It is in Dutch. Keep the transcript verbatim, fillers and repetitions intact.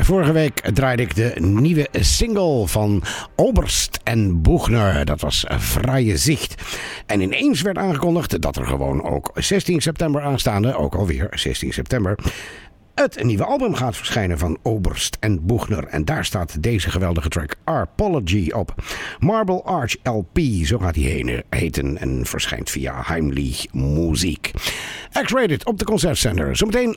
Vorige week draaide ik de nieuwe single van Oberst en Buchner. Dat was Vrije Zicht. En ineens werd aangekondigd dat er gewoon ook zestien september aanstaande, ook alweer zestien september... het nieuwe album gaat verschijnen van Oberst en Buchner. En daar staat deze geweldige track Apology op. Marble Arch L P, zo gaat die heen heten. En verschijnt via Heimlich Muziek. X-Rated op de concertzender. Zometeen